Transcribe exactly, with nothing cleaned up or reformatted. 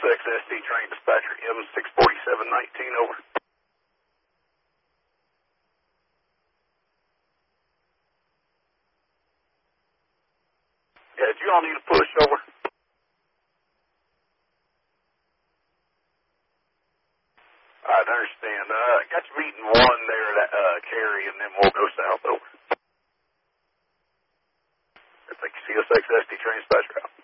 X S T train dispatcher, M six forty-seven nineteen, over. Yeah, do you all need a push, over? I understand. Uh, got you meeting one there at uh, Cary, and then we'll go south, over. I think C S X S T train dispatcher out.